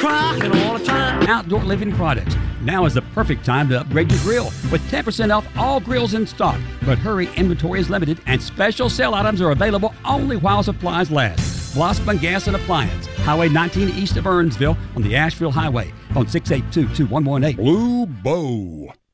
crying all the time. Outdoor living products. Now is the perfect time to upgrade your grill with 10% off all grills in stock. But hurry, inventory is limited and special sale items are available only while supplies last. Blossman Gas and Appliance, Highway 19 east of Earnsville on the Asheville Highway. Phone 682-2118. Blue Bow.